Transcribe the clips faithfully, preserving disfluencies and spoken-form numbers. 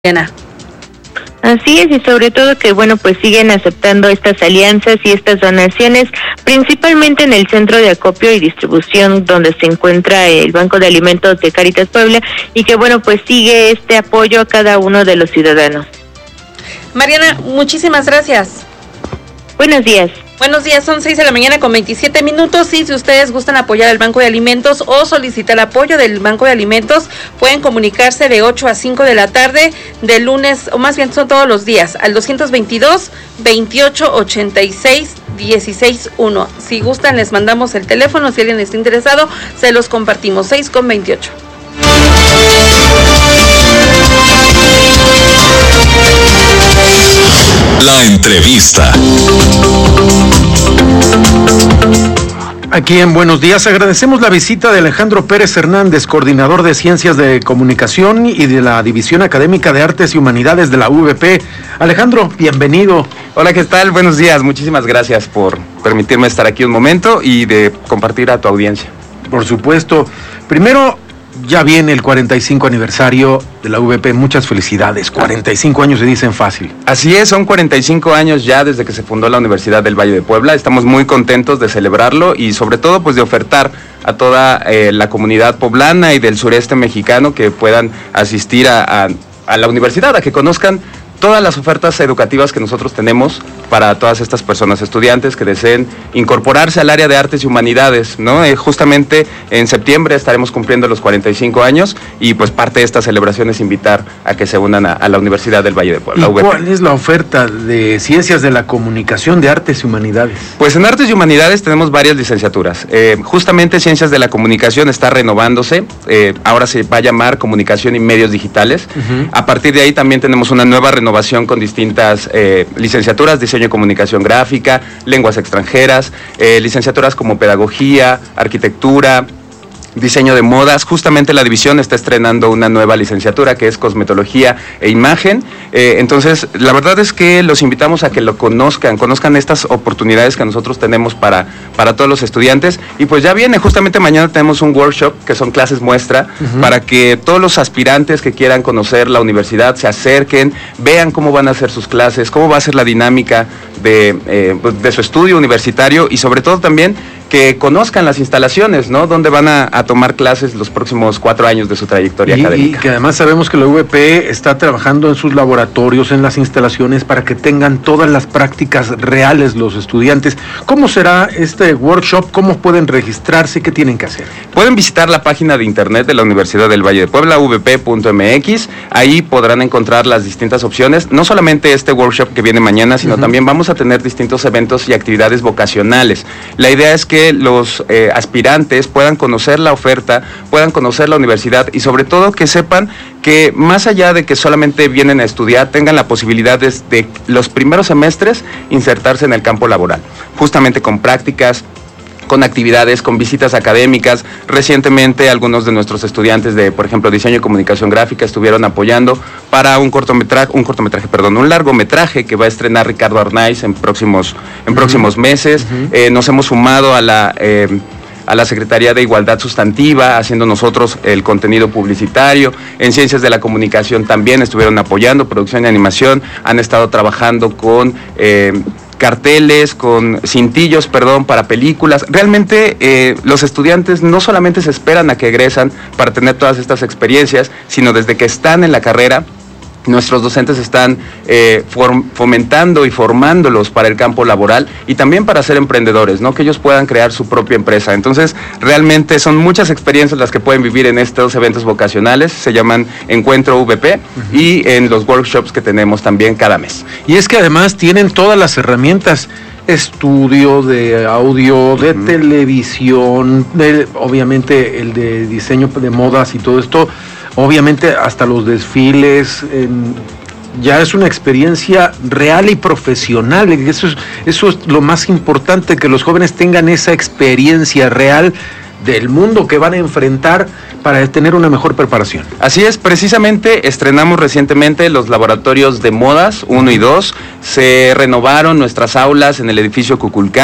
Mariana. Así es, y sobre todo que, bueno, pues siguen aceptando estas alianzas y estas donaciones, principalmente en el centro de acopio y distribución donde se encuentra el Banco de Alimentos de Cáritas Puebla, y que, bueno, pues sigue este apoyo a cada uno de los ciudadanos. Mariana, muchísimas gracias. Buenos días. Buenos días, son seis de la mañana con veintisiete minutos y si ustedes gustan apoyar al Banco de Alimentos o solicitar apoyo del Banco de Alimentos, pueden comunicarse de ocho a cinco de la tarde, de lunes, o más bien son todos los días, al doscientos veintidós, veintiocho ochenta y seis, dieciséis uno. Si gustan, les mandamos el teléfono, si alguien está interesado, se los compartimos, seis con veintiocho. La entrevista. Aquí en Buenos Días agradecemos la visita de Alejandro Pérez Hernández, coordinador de Ciencias de Comunicación y de la División Académica de Artes y Humanidades de la U V P. Alejandro, bienvenido. Hola, ¿qué tal? Buenos días, muchísimas gracias por permitirme estar aquí un momento y de compartir a tu audiencia. Por supuesto. Primero, ya viene el cuarenta y cinco aniversario de la U V P, muchas felicidades, cuarenta y cinco años se dicen fácil. Así es, son cuarenta y cinco años ya desde que se fundó la Universidad del Valle de Puebla, estamos muy contentos de celebrarlo y sobre todo pues de ofertar a toda eh, la comunidad poblana y del sureste mexicano que puedan asistir a, a, a la universidad, a que conozcan todas las ofertas educativas que nosotros tenemos para todas estas personas estudiantes que deseen incorporarse al área de artes y humanidades, ¿no? Eh, justamente en septiembre estaremos cumpliendo los cuarenta y cinco años y pues parte de esta celebración es invitar a que se unan a, a la Universidad del Valle de Puebla. ¿Y cuál es la oferta de Ciencias de la Comunicación de Artes y Humanidades? Pues en Artes y Humanidades tenemos varias licenciaturas. Eh, justamente Ciencias de la Comunicación está renovándose, eh, ahora se va a llamar Comunicación y Medios Digitales. Uh-huh. A partir de ahí también tenemos una nueva renovación con distintas eh, licenciaturas, diseño y comunicación gráfica, lenguas extranjeras, eh, licenciaturas como pedagogía, arquitectura, diseño de modas. Justamente la división está estrenando una nueva licenciatura que es cosmetología e imagen. Eh, entonces, la verdad es que los invitamos a que lo conozcan, conozcan estas oportunidades que nosotros tenemos para, para todos los estudiantes. Y pues ya viene, justamente mañana tenemos un workshop que son clases muestra, uh-huh, para que todos los aspirantes que quieran conocer la universidad se acerquen, vean cómo van a ser sus clases, cómo va a ser la dinámica de, eh, de su estudio universitario y sobre todo también que conozcan las instalaciones, ¿no? Donde van a, a tomar clases los próximos cuatro años de su trayectoria y, académica. Y que además sabemos que la U V P está trabajando en sus laboratorios, en las instalaciones, para que tengan todas las prácticas reales los estudiantes. ¿Cómo será este workshop? ¿Cómo pueden registrarse? ¿Qué tienen que hacer? Pueden visitar la página de internet de la Universidad del Valle de Puebla, u v p punto m x. Ahí podrán encontrar las distintas opciones. No solamente este workshop que viene mañana, sino uh-huh, también vamos a tener distintos eventos y actividades vocacionales. La idea es que los eh, aspirantes puedan conocer la oferta, puedan conocer la universidad y sobre todo que sepan que más allá de que solamente vienen a estudiar, tengan la posibilidad de, de los primeros semestres insertarse en el campo laboral, justamente con prácticas, con actividades, con visitas académicas. Recientemente algunos de nuestros estudiantes de, por ejemplo, diseño y comunicación gráfica estuvieron apoyando para un cortometraje, un cortometraje, perdón, un largometraje que va a estrenar Ricardo Arnaiz en próximos, en uh-huh, próximos meses. Uh-huh. Eh, nos hemos sumado a la eh, a la Secretaría de Igualdad Sustantiva, haciendo nosotros el contenido publicitario. En Ciencias de la Comunicación también estuvieron apoyando producción y animación, han estado trabajando con eh, carteles, con cintillos, perdón, para películas. Realmente eh, los estudiantes no solamente se esperan a que egresan para tener todas estas experiencias, sino desde que están en la carrera, nuestros docentes están eh, form, fomentando y formándolos para el campo laboral y también para ser emprendedores, ¿no? Que ellos puedan crear su propia empresa. Entonces, realmente son muchas experiencias las que pueden vivir en estos eventos vocacionales, se llaman Encuentro U V P, uh-huh, y en los workshops que tenemos también cada mes. Y es que además tienen todas las herramientas, estudio de audio, de uh-huh, televisión, de, obviamente el de diseño de modas y todo esto. Obviamente hasta los desfiles, en, ya es una experiencia real y profesional. Eso es, eso es lo más importante, que los jóvenes tengan esa experiencia real del mundo que van a enfrentar para tener una mejor preparación. Así es, precisamente estrenamos recientemente los laboratorios de modas uno y dos, se renovaron nuestras aulas en el edificio Cuculcán,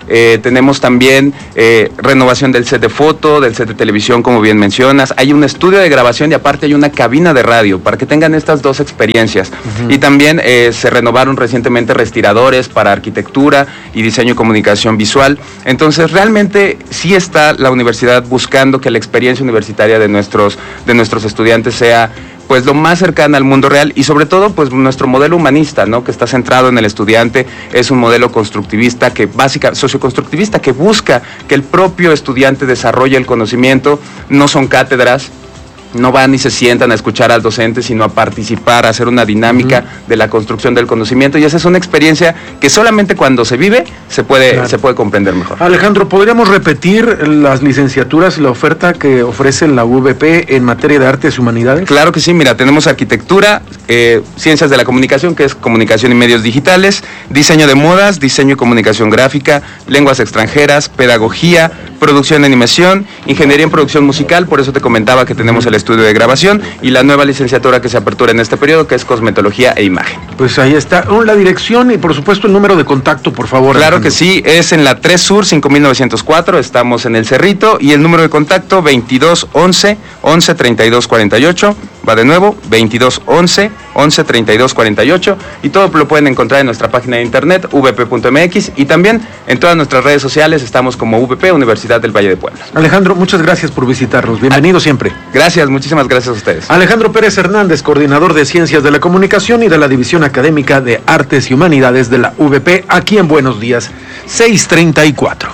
eh, tenemos también eh, renovación del set de foto, del set de televisión, como bien mencionas. Hay un estudio de grabación y aparte hay una cabina de radio para que tengan estas dos experiencias. Uh-huh. Y también eh, se renovaron recientemente respiradores para arquitectura y diseño y comunicación visual. Entonces, realmente sí está la universidad buscando que la experiencia universitaria de nuestros, de nuestros estudiantes sea pues lo más cercana al mundo real y sobre todo pues nuestro modelo humanista, ¿no? Que está centrado en el estudiante, es un modelo constructivista que básica, socioconstructivista que busca que el propio estudiante desarrolle el conocimiento, no son cátedras. No van ni se sientan a escuchar al docente, sino a participar, a hacer una dinámica uh-huh. de la construcción del conocimiento, y esa es una experiencia que solamente cuando se vive se puede, claro. se puede comprender mejor. Alejandro, ¿podríamos repetir las licenciaturas y la oferta que ofrece la U V P en materia de artes y humanidades? Claro que sí, mira, tenemos arquitectura, eh, ciencias de la comunicación, que es comunicación y medios digitales, diseño de modas, diseño y comunicación gráfica, lenguas extranjeras, pedagogía, producción y animación, ingeniería en producción musical, por eso te comentaba que tenemos el estudio de grabación, y la nueva licenciatura que se apertura en este periodo, que es cosmetología e imagen. Pues ahí está, oh, la dirección y por supuesto el número de contacto, por favor. Claro Alejandro. Que sí, es en la tres Sur cinco mil novecientos cuatro, estamos en el Cerrito, y el número de contacto veintidós once once treinta y dos cuarenta y ocho, va de nuevo, veintidós once once treinta y dos cuarenta y ocho, y todo lo pueden encontrar en nuestra página de internet u v p punto m x, y también en todas nuestras redes sociales estamos como U V P, Universidad del Valle de Puebla. Alejandro, muchas gracias por visitarnos, bienvenido siempre. Gracias, muchísimas gracias a ustedes. Alejandro Pérez Hernández, coordinador de Ciencias de la Comunicación y de la División Académica de Artes y Humanidades de la U V P, aquí en Buenos Días, seis treinta y cuatro.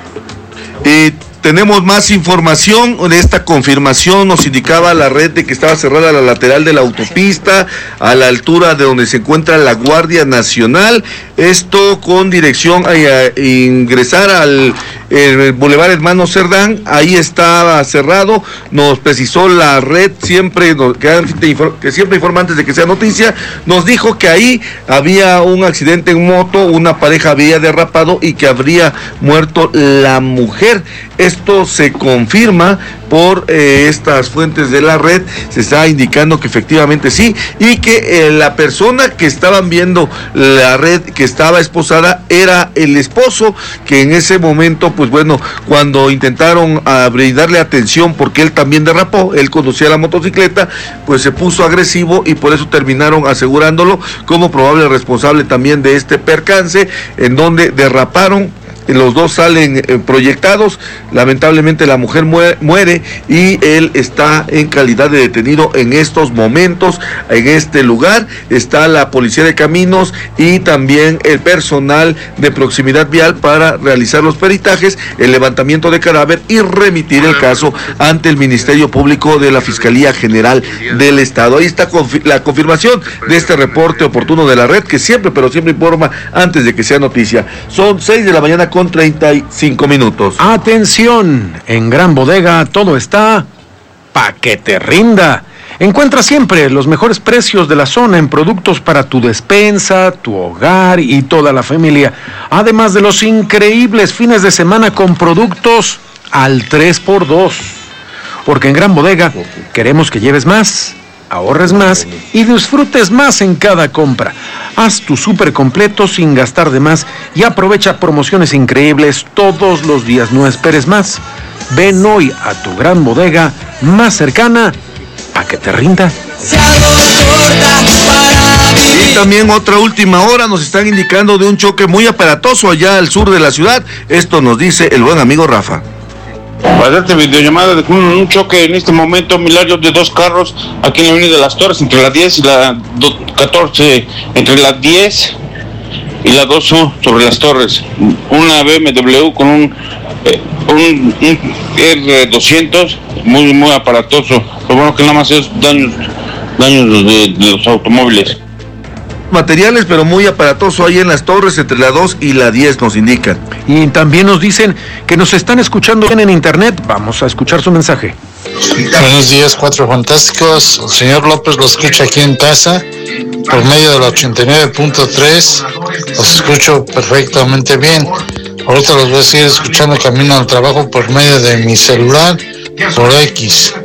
Eh, tenemos más información de esta confirmación. Nos indicaba la red de que estaba cerrada la lateral de la autopista a la altura de donde se encuentra la Guardia Nacional. Esto con dirección a, a ingresar al el Boulevard Hermano Cerdán. Ahí estaba cerrado. Nos precisó la red, siempre que, que siempre informa antes de que sea noticia. Nos dijo que ahí había un accidente en moto, una pareja había derrapado y que habría muerto la mujer. Esto se confirma por eh, estas fuentes de la red. Se está indicando que efectivamente sí, y que eh, la persona que estaban viendo la red, que estaba esposada, era el esposo, que en ese momento, pues bueno, cuando intentaron uh, brindarle atención porque él también derrapó, él conducía la motocicleta, pues se puso agresivo y por eso terminaron asegurándolo como probable responsable también de este percance, en donde derraparon. Los dos salen eh, proyectados, lamentablemente la mujer muere, muere y él está en calidad de detenido en estos momentos. En este lugar está la Policía de Caminos y también el personal de proximidad vial para realizar los peritajes, el levantamiento de cadáver y remitir el caso ante el Ministerio Público de la Fiscalía General del Estado. Ahí está confi- la confirmación de este reporte oportuno de la red, que siempre, pero siempre informa antes de que sea noticia. Son seis de la mañana con treinta y cinco minutos. Atención, en Gran Bodega todo está pa' que te rinda. Encuentra siempre los mejores precios de la zona en productos para tu despensa, tu hogar y toda la familia. Además de los increíbles fines de semana con productos al tres por dos. Porque en Gran Bodega queremos que lleves más, ahorres más y disfrutes más en cada compra. Haz tu súper completo sin gastar de más y aprovecha promociones increíbles todos los días. No esperes más. Ven hoy a tu Gran Bodega más cercana para que te rinda. Y también otra última hora nos están indicando de un choque muy aparatoso allá al sur de la ciudad. Esto nos dice el buen amigo Rafa. Para darte videollamada de un, un choque en este momento, Milario, de dos carros aquí en la avenida de las Torres, entre la diez y la catorce, entre la diez y la dos sobre las Torres. Una B M W con un, eh, un, un R doscientos, muy muy aparatoso. Lo bueno que nada más es daños, daños de, de los automóviles. Materiales, pero muy aparatoso ahí en las Torres, entre la dos y la diez, nos indican. Y también nos dicen que nos están escuchando bien en internet. Vamos a escuchar su mensaje. Buenos días, Cuatro Fantásticos. El señor López lo escucha aquí en casa por medio del ochenta y nueve punto tres. Los escucho perfectamente bien. Ahorita los voy a seguir escuchando camino al trabajo por medio de mi celular por X.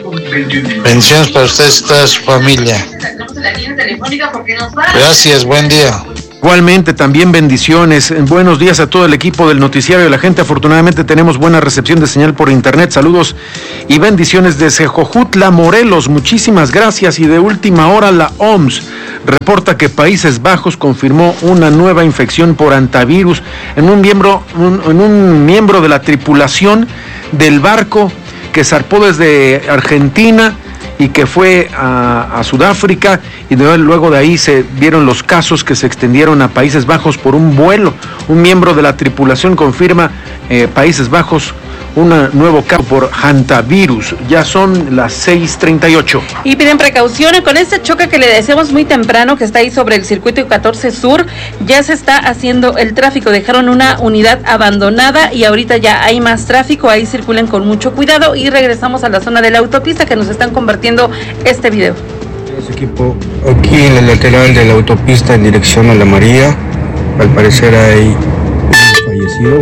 Bendiciones para ustedes y toda su familia. Gracias, buen día. Igualmente, también bendiciones. Buenos días a todo el equipo del noticiario de la gente. Afortunadamente tenemos buena recepción de señal por internet. Saludos y bendiciones desde Jojutla, Morelos. Muchísimas gracias. Y de última hora, la O M S reporta que Países Bajos confirmó una nueva infección por hantavirus en un miembro, un, en un miembro de la tripulación del barco que zarpó desde Argentina y que fue a, a Sudáfrica, y de, luego de ahí se dieron los casos que se extendieron a Países Bajos por un vuelo. Un miembro de la tripulación confirma eh, Países Bajos un nuevo caso por hantavirus. Ya son las seis treinta y ocho. Y piden precaución con este choque que le decíamos muy temprano, que está ahí sobre el circuito catorce Sur. Ya se está haciendo el tráfico. Dejaron una unidad abandonada y ahorita ya hay más tráfico. Ahí circulen con mucho cuidado. Y regresamos a la zona de la autopista que nos están compartiendo este video. Equipo, aquí en el lateral de la autopista en dirección a La María, al parecer hay un fallecido,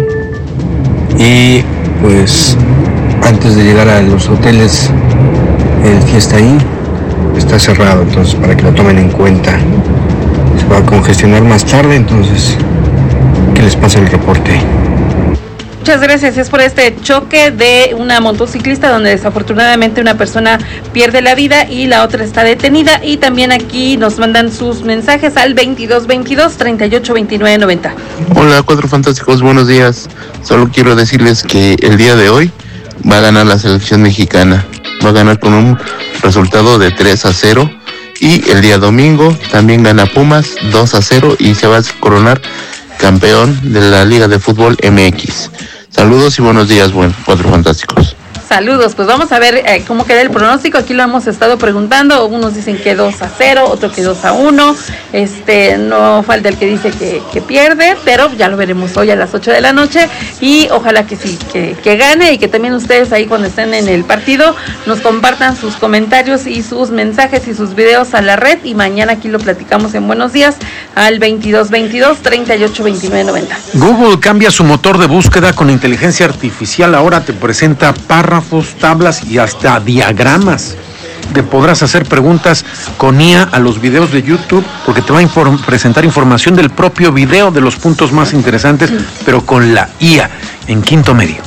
y pues antes de llegar a los hoteles el Fiesta Inn está cerrado, entonces para que lo tomen en cuenta. Se va a congestionar más tarde, entonces que les pase el reporte. Muchas gracias. Es por este choque de una motociclista donde desafortunadamente una persona pierde la vida y la otra está detenida. Y también aquí nos mandan sus mensajes al veintidós veintidós, treinta y ocho veintinueve noventa. Hola, Cuatro Fantásticos, buenos días. Solo quiero decirles que el día de hoy va a ganar la selección mexicana. Va a ganar con un resultado de tres a cero. Y el día domingo también gana Pumas dos a cero y se va a coronar campeón de la Liga de Fútbol M X. Saludos y buenos días, buen Cuatro Fantásticos. Saludos, pues vamos a ver eh, cómo queda el pronóstico. Aquí lo hemos estado preguntando. Unos dicen que dos a cero, otro que dos a uno. Este, no falta el que dice que, que pierde, pero ya lo veremos hoy a las ocho de la noche. Y ojalá que sí, que, que gane, y que también ustedes ahí cuando estén en el partido nos compartan sus comentarios y sus mensajes y sus videos a la red. Y mañana aquí lo platicamos en Buenos Días al veintidós veintidós, treinta y ocho veintinueve noventa. Google cambia su motor de búsqueda con inteligencia artificial. Ahora te presenta párrafos, tablas y hasta diagramas. Te podrás hacer preguntas con I A a los videos de YouTube, porque te va a inform- presentar información del propio video, de los puntos más interesantes, pero con la I A en Quinto Medio.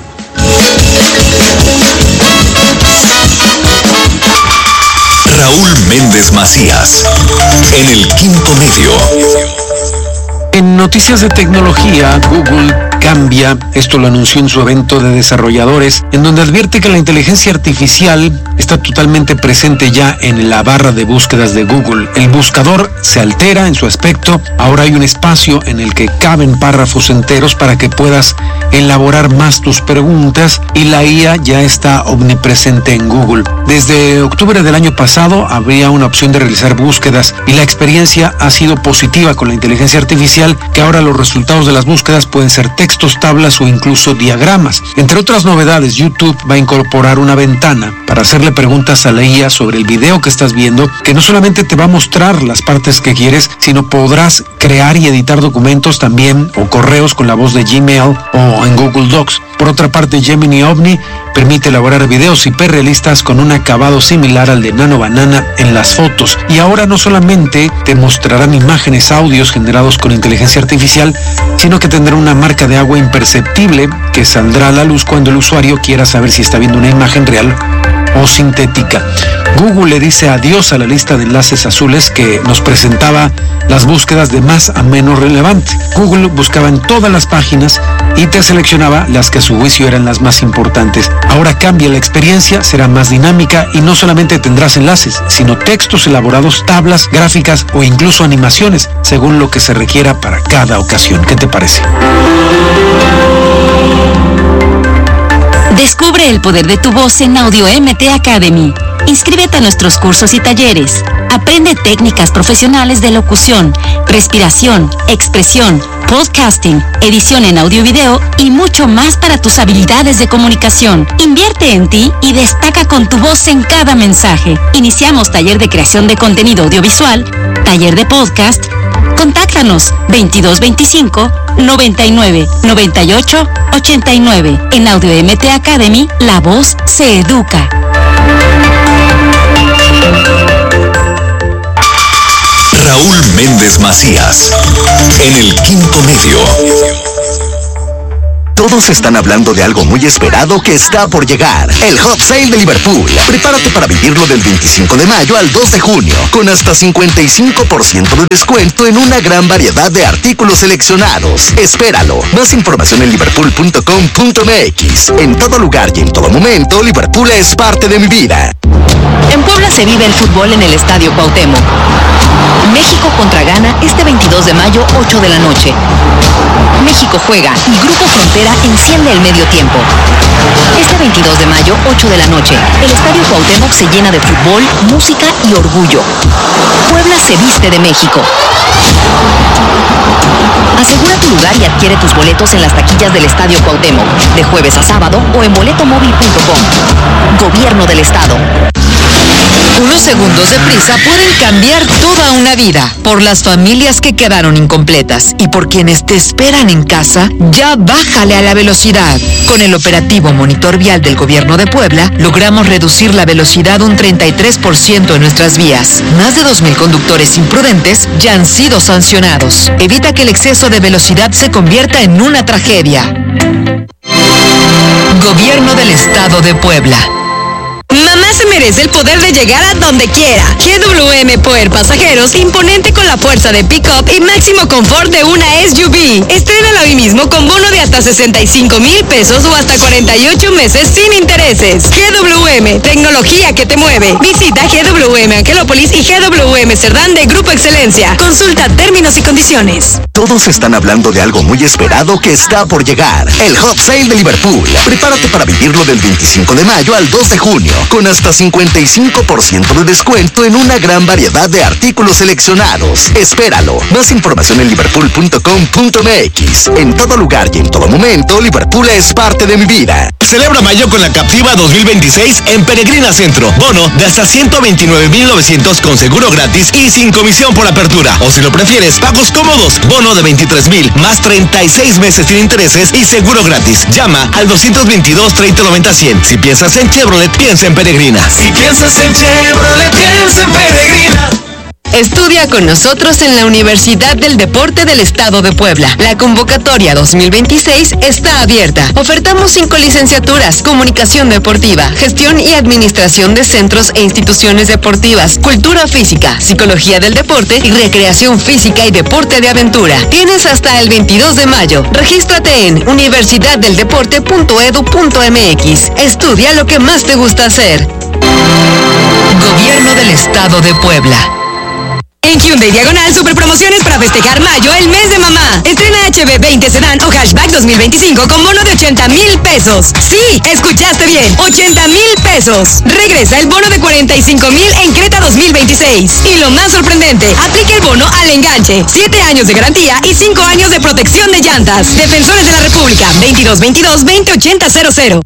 Raúl Méndez Macías, en el Quinto Medio. En noticias de tecnología, Google cambia, esto lo anunció en su evento de desarrolladores, en donde advierte que la inteligencia artificial está totalmente presente ya en la barra de búsquedas de Google. El buscador se altera en su aspecto, ahora hay un espacio en el que caben párrafos enteros para que puedas elaborar más tus preguntas, y la I A ya está omnipresente en Google. Desde octubre del año pasado habría una opción de realizar búsquedas y la experiencia ha sido positiva con la inteligencia artificial, que ahora los resultados de las búsquedas pueden ser textos, tablas o incluso diagramas. Entre otras novedades, YouTube va a incorporar una ventana para hacerle preguntas a la I A sobre el video que estás viendo, que no solamente te va a mostrar las partes que quieres, sino podrás crear y editar documentos también o correos con la voz de Gmail o en Google Docs. Por otra parte, Gemini Omni permite elaborar videos hiperrealistas con un acabado similar al de Nano Banana en las fotos. Y ahora no solamente te mostrarán imágenes, audios generados con inteligencia artificial, sino que tendrá una marca de agua imperceptible que saldrá a la luz cuando el usuario quiera saber si está viendo una imagen real o sintética. Google le dice adiós a la lista de enlaces azules que nos presentaba las búsquedas de más a menos relevante. Google buscaba en todas las páginas y te seleccionaba las que a su juicio eran las más importantes. Ahora cambia la experiencia, será más dinámica y no solamente tendrás enlaces, sino textos elaborados, tablas, gráficas o incluso animaciones, según lo que se requiera para cada ocasión. ¿Qué te parece? Descubre el poder de tu voz en Audio M T Academy. Inscríbete a nuestros cursos y talleres. Aprende técnicas profesionales de locución, respiración, expresión, podcasting, edición en audio y video y mucho más para tus habilidades de comunicación. Invierte en ti y destaca con tu voz en cada mensaje. Iniciamos taller de creación de contenido audiovisual, taller de podcast. Contáctanos veintidós veinticinco, noventa y nueve, noventa y ocho, ochenta y nueve. En Audio M T Academy, la voz se educa. Raúl Méndez Macías, en el Quinto Medio. Todos están hablando de algo muy esperado que está por llegar. El Hot Sale de Liverpool. Prepárate para vivirlo del veinticinco de mayo al dos de junio, con hasta cincuenta y cinco por ciento de descuento en una gran variedad de artículos seleccionados. Espéralo. Más información en liverpool punto com punto m x. En todo lugar y en todo momento, Liverpool es parte de mi vida. En Puebla se vive el fútbol en el Estadio Cuauhtémoc. México contra Ghana este veintidós de mayo, ocho de la noche. México juega y Grupo Frontera enciende el medio tiempo. Este veintidós de mayo, ocho de la noche, el Estadio Cuauhtémoc se llena de fútbol, música y orgullo. Puebla se viste de México. Asegura tu lugar y adquiere tus boletos en las taquillas del Estadio Cuauhtémoc, de jueves a sábado o en boletomóvil punto com. Gobierno del Estado. Unos segundos de prisa pueden cambiar toda una vida. Por las familias que quedaron incompletas y por quienes te esperan en casa, ya bájale a la velocidad. Con el operativo Monitor Vial del Gobierno de Puebla, logramos reducir la velocidad un treinta y tres por ciento en nuestras vías. Más de dos mil conductores imprudentes ya han sido sancionados. Evita que el exceso de velocidad se convierta en una tragedia. Gobierno del Estado de Puebla. Mamá se merece el poder de llegar a donde quiera. G W M Power Pasajeros, imponente con la fuerza de pick-up y máximo confort de una S U V. Estrénala hoy mismo con bono de hasta sesenta y cinco mil pesos o hasta cuarenta y ocho meses sin intereses. G W M, tecnología que te mueve. Visita G W M Angelópolis y G W M Cerdán de Grupo Excelencia. Consulta términos y condiciones. Todos están hablando de algo muy esperado que está por llegar. El Hot Sale de Liverpool. Prepárate para vivirlo del veinticinco de mayo al dos de junio, con hasta cincuenta y cinco por ciento de descuento en una gran variedad de artículos seleccionados. Espéralo. Más información en liverpool punto com punto m x. En todo lugar y en todo momento, Liverpool es parte de mi vida. Celebra mayo con la Captiva dos mil veintiséis en Peregrina Centro. Bono de hasta ciento veintinueve mil novecientos con seguro gratis y sin comisión por apertura. O si lo prefieres, pagos cómodos. Bono de veintitrés mil más treinta y seis meses sin intereses y seguro gratis. Llama al doscientos veintidós, treinta, noventa, cien. Si piensas en Chevrolet, piensa en Peregrina. Si piensas en Chevrolet, piensa en Peregrina. Estudia con nosotros en la Universidad del Deporte del Estado de Puebla. La convocatoria dos mil veintiséis está abierta. Ofertamos cinco licenciaturas: comunicación deportiva, gestión y administración de centros e instituciones deportivas, cultura física, psicología del deporte y recreación física y deporte de aventura. Tienes hasta el veintidós de mayo. Regístrate en universidad del deporte punto edu punto m x. Estudia lo que más te gusta hacer. Gobierno del Estado de Puebla. En Hyundai Diagonal, super promociones para festejar mayo, el mes de mamá. Estrena H B veinte Sedán o Hatchback dos mil veinticinco con bono de ochenta mil pesos. Sí, escuchaste bien, ochenta mil pesos. Regresa el bono de cuarenta y cinco mil en Creta dos mil veintiséis. Y lo más sorprendente, aplica el bono al enganche. siete años de garantía y cinco años de protección de llantas. Defensores de la República, veintidós veintidós, veinte ochenta cero cero.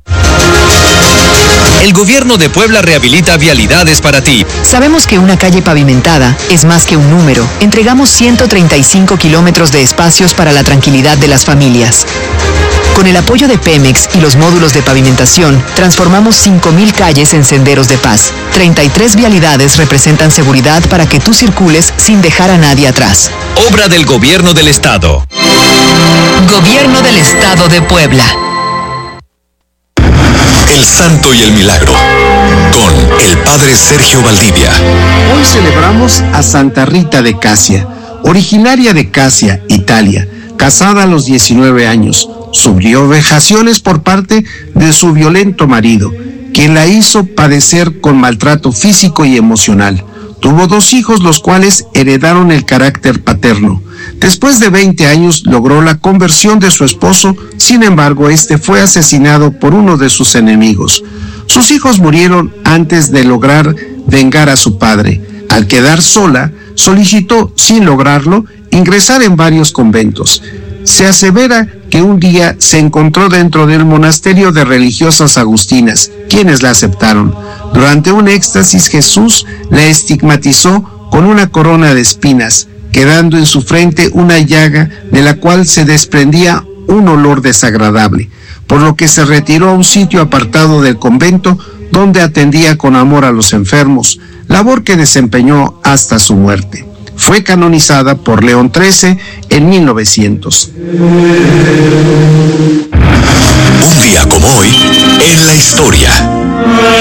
El Gobierno de Puebla rehabilita vialidades para ti. Sabemos que una calle pavimentada es más que un número. Entregamos ciento treinta y cinco kilómetros de espacios para la tranquilidad de las familias. Con el apoyo de Pemex y los módulos de pavimentación, transformamos cinco mil calles en senderos de paz. treinta y tres vialidades representan seguridad para que tú circules sin dejar a nadie atrás. Obra del Gobierno del Estado. Gobierno del Estado de Puebla. El Santo y el Milagro, con el Padre Sergio Valdivia. Hoy celebramos a Santa Rita de Casia, originaria de Casia, Italia, casada a los diecinueve años. Sufrió vejaciones por parte de su violento marido, quien la hizo padecer con maltrato físico y emocional. Tuvo dos hijos, los cuales heredaron el carácter paterno. Después de veinte años logró la conversión de su esposo, sin embargo, este fue asesinado por uno de sus enemigos. Sus hijos murieron antes de lograr vengar a su padre. Al quedar sola, solicitó, sin lograrlo, ingresar en varios conventos. Se asevera que un día se encontró dentro del monasterio de religiosas agustinas, quienes la aceptaron. Durante un éxtasis, Jesús la estigmatizó con una corona de espinas, quedando en su frente una llaga de la cual se desprendía un olor desagradable, por lo que se retiró a un sitio apartado del convento donde atendía con amor a los enfermos, labor que desempeñó hasta su muerte. Fue canonizada por León trece en mil novecientos. Un día como hoy, en la historia.